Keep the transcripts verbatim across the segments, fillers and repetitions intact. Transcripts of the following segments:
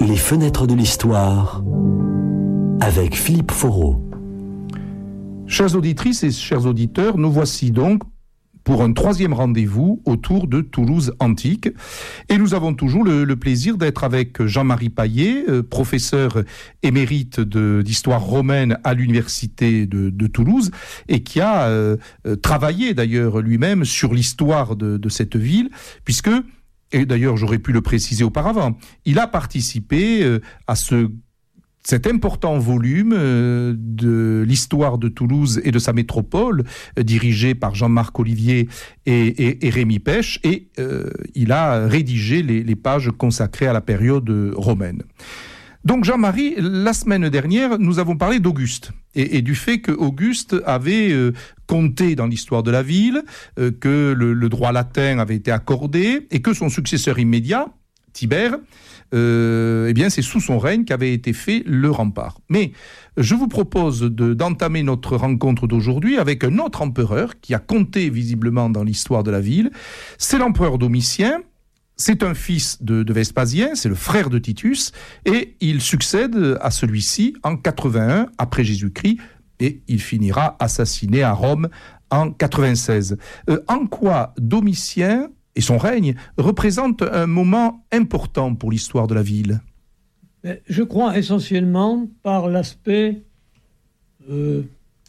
Les fenêtres de l'histoire avec Philippe Foreau. Chères auditrices et chers auditeurs, nous voici donc pour un troisième rendez-vous autour de Toulouse antique. Et nous avons toujours le, le plaisir d'être avec Jean-Marie Paillet, euh, professeur émérite de, d'histoire romaine à l'université de, de Toulouse, et qui a euh, travaillé d'ailleurs lui-même sur l'histoire de, de cette ville, puisque, et d'ailleurs j'aurais pu le préciser auparavant, il a participé euh, à ce cet important volume euh, de l'histoire de Toulouse et de sa métropole, euh, dirigé par Jean-Marc Olivier et, et, et Rémi Pêche, et euh, il a rédigé les, les pages consacrées à la période romaine. Donc Jean-Marie, la semaine dernière, nous avons parlé d'Auguste, et, et du fait qu'Auguste avait euh, compté dans l'histoire de la ville, euh, que le, le droit latin avait été accordé, et que son successeur immédiat, Tibère, Euh, eh bien, c'est sous son règne qu'avait été fait le rempart. Mais je vous propose de, d'entamer notre rencontre d'aujourd'hui avec un autre empereur qui a compté visiblement dans l'histoire de la ville. C'est l'empereur Domitien. C'est un fils de, de Vespasien, c'est le frère de Titus, et il succède à celui-ci en quatre-vingt-un après Jésus-Christ, et il finira assassiné à Rome en quatre-vingt-seize. Euh, en quoi Domitien et son règne représente un moment important pour l'histoire de la ville? Je crois essentiellement par l'aspect euh,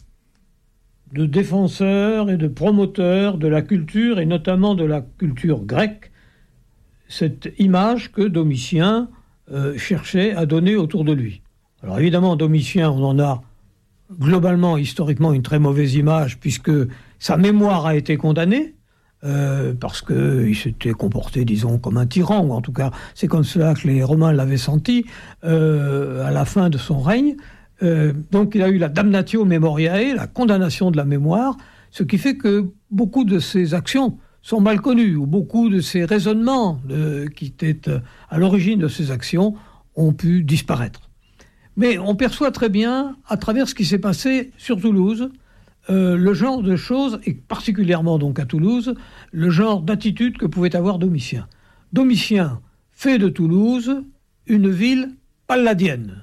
de défenseur et de promoteur de la culture, et notamment de la culture grecque, cette image que Domitien euh, cherchait à donner autour de lui. Alors évidemment, Domitien, on en a globalement, historiquement, une très mauvaise image, puisque sa mémoire a été condamnée, Euh, parce qu'il s'était comporté, disons, comme un tyran, ou en tout cas, c'est comme cela que les Romains l'avaient senti euh, à la fin de son règne. Euh, donc il a eu la damnatio memoriae, la condamnation de la mémoire, ce qui fait que beaucoup de ses actions sont mal connues, ou beaucoup de ses raisonnements de, qui étaient à l'origine de ses actions ont pu disparaître. Mais on perçoit très bien, à travers ce qui s'est passé sur Toulouse, Euh, le genre de choses, et particulièrement donc à Toulouse, le genre d'attitude que pouvait avoir Domitien. Domitien fait de Toulouse une ville palladienne.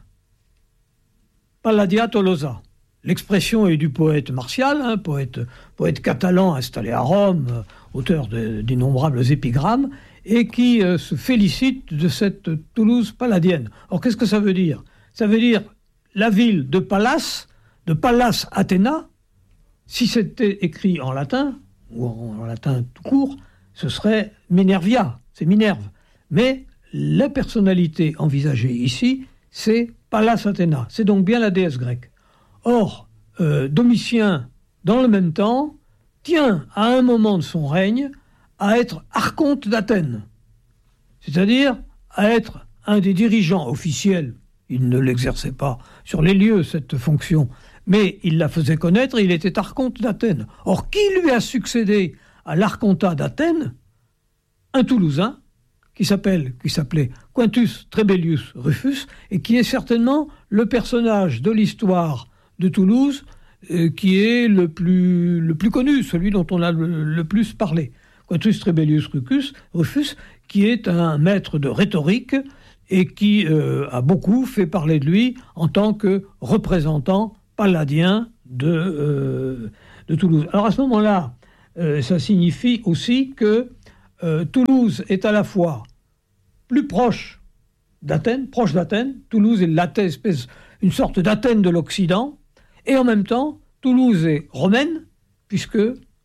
Palladia Tolosa. L'expression est du poète Martial, hein, poète, poète catalan installé à Rome, euh, auteur de, d'innombrables épigrammes, et qui euh, se félicite de cette Toulouse palladienne. Alors qu'est-ce que ça veut dire? Ça veut dire la ville de Pallas, de Pallas Athéna. Si c'était écrit en latin, ou en latin tout court, ce serait Minervia, c'est Minerve. Mais la personnalité envisagée ici, c'est Pallas Athéna, c'est donc bien la déesse grecque. Or, euh, Domitien, dans le même temps, tient à un moment de son règne à être archonte d'Athènes, c'est-à-dire à être un des dirigeants officiels. Il ne l'exerçait pas sur les lieux, cette fonction, mais il la faisait connaître et il était archonte d'Athènes. Or, qui lui a succédé à l'archontat d'Athènes? Un Toulousain qui s'appelle, qui s'appelait Quintus Trebellius Rufus, et qui est certainement le personnage de l'histoire de Toulouse euh, qui est le plus, le plus connu, celui dont on a le, le plus parlé. Quintus Trebellius Rufus, Rufus, qui est un maître de rhétorique et qui euh, a beaucoup fait parler de lui en tant que représentant palladien de, euh, de Toulouse. Alors à ce moment-là, euh, ça signifie aussi que euh, Toulouse est à la fois plus proche d'Athènes, proche d'Athènes. Toulouse est l'Athènes, espèce, une sorte d'Athènes de l'Occident, et en même temps, Toulouse est romaine, puisque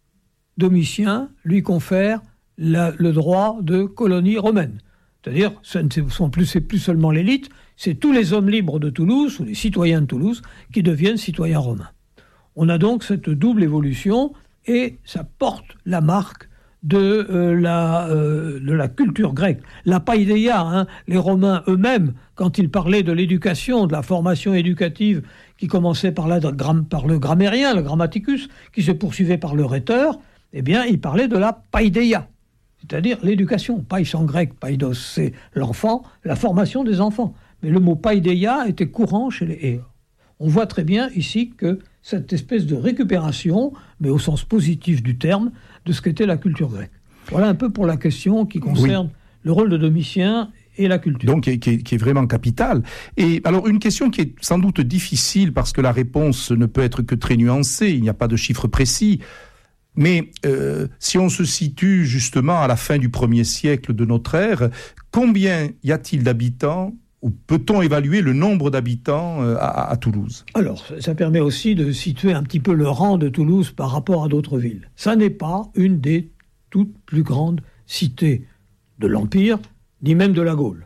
Domitien lui confère la, le droit de colonie romaine. C'est-à-dire, ce ne sont plus, c'est plus seulement l'élite, c'est tous les hommes libres de Toulouse, ou les citoyens de Toulouse, qui deviennent citoyens romains. On a donc cette double évolution, et ça porte la marque de, euh, la, euh, de la culture grecque. La paideia, hein, les Romains eux-mêmes, quand ils parlaient de l'éducation, de la formation éducative, qui commençait par, la, par le grammairien, le grammaticus, qui se poursuivait par le rhéteur, eh bien, ils parlaient de la paideia. C'est-à-dire l'éducation. Pais en grec, paidos, c'est l'enfant, la formation des enfants. Mais le mot paideia était courant chez les... Et on voit très bien ici que cette espèce de récupération, mais au sens positif du terme, de ce qu'était la culture grecque. Voilà un peu pour la question qui concerne oui. le rôle de Domitien et la culture. Donc, qui est, qui est, qui est vraiment capitale. Et alors, une question qui est sans doute difficile, parce que la réponse ne peut être que très nuancée, il n'y a pas de chiffre précis. Mais euh, si on se situe justement à la fin du premier siècle de notre ère, combien y a-t-il d'habitants, ou peut-on évaluer le nombre d'habitants euh, à, à Toulouse ? Alors, ça permet aussi de situer un petit peu le rang de Toulouse par rapport à d'autres villes. Ça n'est pas une des toutes plus grandes cités de l'Empire, ni même de la Gaule.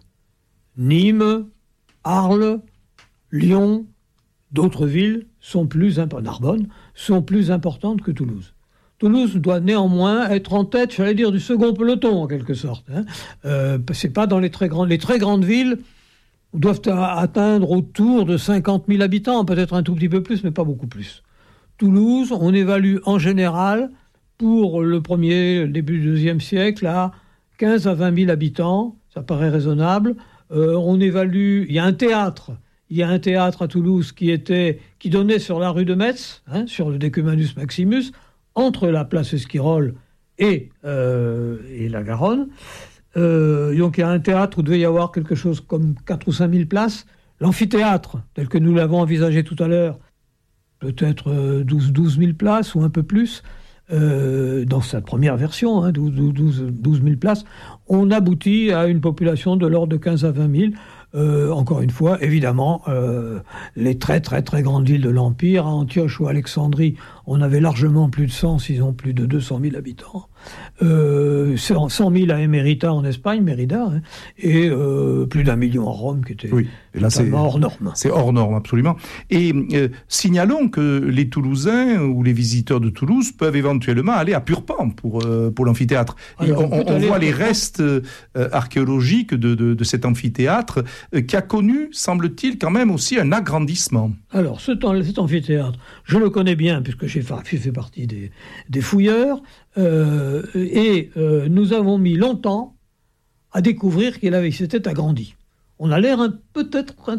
Nîmes, Arles, Lyon, d'autres villes sont plus importantes, Narbonne, sont plus importantes que Toulouse. Toulouse doit néanmoins être en tête, j'allais dire, du second peloton, en quelque sorte. Hein. Euh, c'est pas dans les très grandes... Les très grandes villes doivent atteindre autour de cinquante mille habitants, peut-être un tout petit peu plus, mais pas beaucoup plus. Toulouse, on évalue en général, pour le premier, le début du deuxième siècle, à quinze à vingt mille habitants, ça paraît raisonnable. Euh, on évalue... Il y a un théâtre... Il y a un théâtre à Toulouse qui, était, qui donnait sur la rue de Metz, hein, sur le Decumanus Maximus, entre la place Esquirol et, euh, et la Garonne. Euh, donc il y a un théâtre où il devait y avoir quelque chose comme quatre ou cinq mille places. L'amphithéâtre, tel que nous l'avons envisagé tout à l'heure, peut-être douze mille places ou un peu plus, euh, dans sa première version, hein, douze mille places. On aboutit à une population de l'ordre de quinze à vingt mille. Euh, encore une fois, évidemment, euh, les très très très grandes villes de l'Empire, à Antioche ou Alexandrie, on avait largement plus de cent, sinon plus de deux cent mille habitants. Euh, cent mille à Émérita en Espagne, Mérida, hein, et euh, plus d'un million à Rome, qui était oui, et là, c'est hors norme. C'est hors norme, absolument. Et euh, signalons que les Toulousains ou les visiteurs de Toulouse peuvent éventuellement aller à Purpan pour, euh, pour l'amphithéâtre. Alors, on on, on voit les restes euh, archéologiques de, de, de cet amphithéâtre euh, qui a connu, semble-t-il, quand même aussi un agrandissement. Alors, cet, cet amphithéâtre, je le connais bien, puisque j'ai fait, fait partie des, des fouilleurs. Euh, et euh, nous avons mis longtemps à découvrir qu'il avait, s'était agrandi. On a l'air un, peut-être un,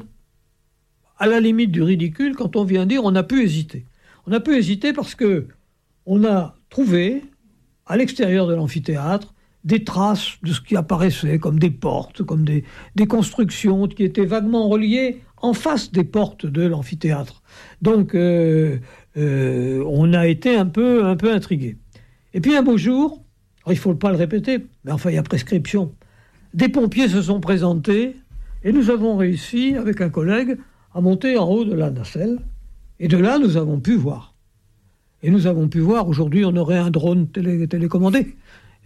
à la limite du ridicule quand on vient dire on a pu hésiter. On a pu hésiter parce que on a trouvé à l'extérieur de l'amphithéâtre des traces de ce qui apparaissait comme des portes, comme des, des constructions qui étaient vaguement reliées en face des portes de l'amphithéâtre. Donc euh, euh, on a été un peu, un peu intrigués. Et puis un beau jour, alors il ne faut pas le répéter, mais enfin il y a prescription, des pompiers se sont présentés et nous avons réussi, avec un collègue, à monter en haut de la nacelle. Et de là, nous avons pu voir. Et nous avons pu voir, aujourd'hui, on aurait un drone télé- télécommandé.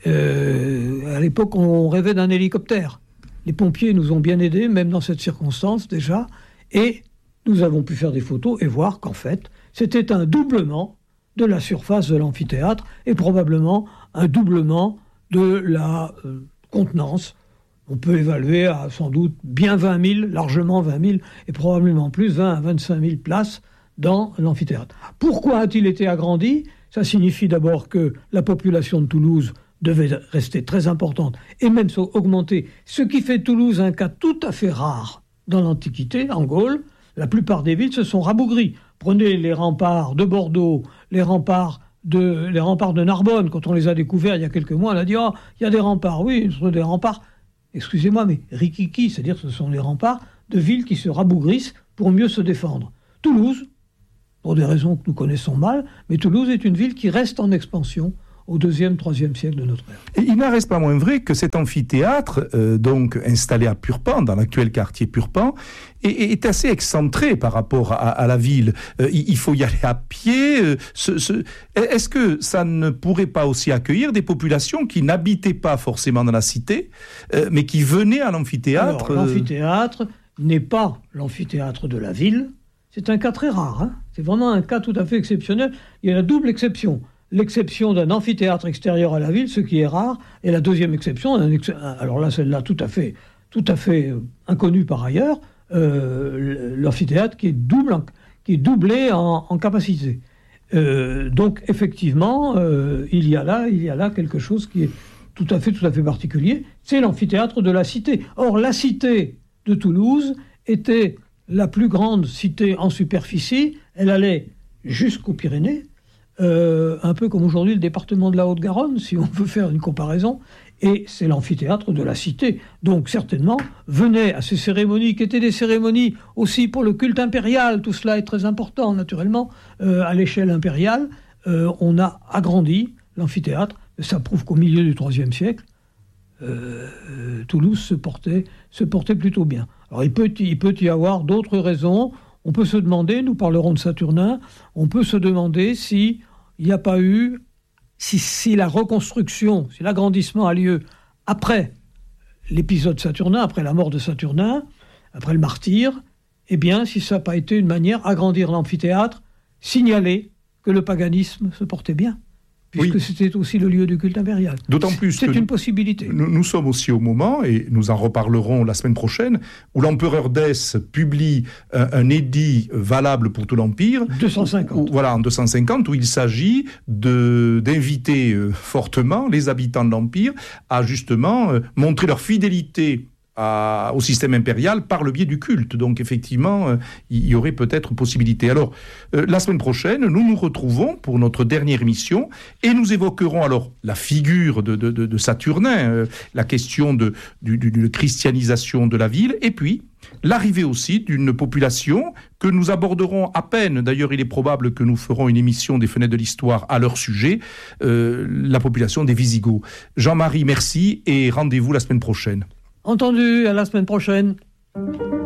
Euh, à l'époque, on rêvait d'un hélicoptère. Les pompiers nous ont bien aidés, même dans cette circonstance déjà. Et nous avons pu faire des photos et voir qu'en fait, c'était un doublement de la surface de l'amphithéâtre et probablement un doublement de la euh, contenance. On peut évaluer à sans doute bien vingt mille, largement vingt mille, et probablement plus, vingt à vingt-cinq mille places dans l'amphithéâtre. Pourquoi a-t-il été agrandi ? Ça signifie d'abord que la population de Toulouse devait rester très importante et même augmenter, ce qui fait Toulouse un cas tout à fait rare dans l'Antiquité, en Gaule. La plupart des villes se sont rabougries. Prenez les remparts de Bordeaux, les remparts de, les remparts de Narbonne. Quand on les a découverts il y a quelques mois, on a dit « Oh, il y a des remparts. » Oui, ce sont des remparts, excusez-moi, mais rikiki, c'est-à-dire que ce sont les remparts de villes qui se rabougrissent pour mieux se défendre. Toulouse, pour des raisons que nous connaissons mal, mais Toulouse est une ville qui reste en expansion au deuxième, troisième siècle de notre ère. Et il n'en reste pas moins vrai que cet amphithéâtre, euh, donc installé à Purpan, dans l'actuel quartier Purpan, est, est assez excentré par rapport à, à la ville. Euh, il, il faut y aller à pied. Euh, ce, ce... Est-ce que ça ne pourrait pas aussi accueillir des populations qui n'habitaient pas forcément dans la cité, euh, mais qui venaient à l'amphithéâtre ? Alors, l'amphithéâtre n'est pas l'amphithéâtre de la ville. C'est un cas très rare. Hein. C'est vraiment un cas tout à fait exceptionnel. Il y a la double exception. L'exception d'un amphithéâtre extérieur à la ville, ce qui est rare, et la deuxième exception, un ex... alors là, celle-là, tout à fait, tout à fait euh, inconnue par ailleurs, euh, l'amphithéâtre qui est, double, qui est doublé en, en capacité. Euh, donc, effectivement, euh, il y a là, il y a là quelque chose qui est tout à fait, tout à fait particulier. C'est l'amphithéâtre de la cité. Or, la cité de Toulouse était la plus grande cité en superficie. Elle allait jusqu'aux Pyrénées. Euh, un peu comme aujourd'hui le département de la Haute-Garonne, si on veut faire une comparaison. Et c'est l'amphithéâtre de la cité. Donc certainement, venaient à ces cérémonies, qui étaient des cérémonies aussi pour le culte impérial. Tout cela est très important, naturellement, euh, à l'échelle impériale. Euh, on a agrandi l'amphithéâtre. Ça prouve qu'au milieu du troisième siècle, euh, euh, Toulouse se portait, se portait plutôt bien. Alors il peut, il peut y avoir d'autres raisons. On peut se demander, nous parlerons de Saturnin, on peut se demander s'il n'y a pas eu... Si, si la reconstruction, si l'agrandissement a lieu après l'épisode Saturnin, après la mort de Saturnin, après le martyre, eh bien, si ça n'a pas été une manière d'agrandir l'amphithéâtre, signaler que le paganisme se portait bien, puisque oui. c'était aussi le lieu du culte impérial. D'autant plus c'est que une possibilité. Nous, nous sommes aussi au moment, et nous en reparlerons la semaine prochaine, où l'empereur Dès publie un, un édit valable pour tout l'Empire. deux cent cinquante. Où, voilà, en deux cent cinquante, où il s'agit de, d'inviter euh, fortement les habitants de l'Empire à justement euh, montrer leur fidélité À, au système impérial par le biais du culte. Donc effectivement, euh, il y aurait peut-être possibilité. Alors, euh, la semaine prochaine, nous nous retrouvons pour notre dernière émission et nous évoquerons alors la figure de, de, de, de Saturnin, euh, la question de, de, de, de christianisation de la ville, et puis l'arrivée aussi d'une population que nous aborderons à peine. D'ailleurs, il est probable que nous ferons une émission des Fenêtres de l'Histoire à leur sujet, euh, la population des Visigoths. Jean-Marie, merci et rendez-vous la semaine prochaine. Entendu, à la semaine prochaine.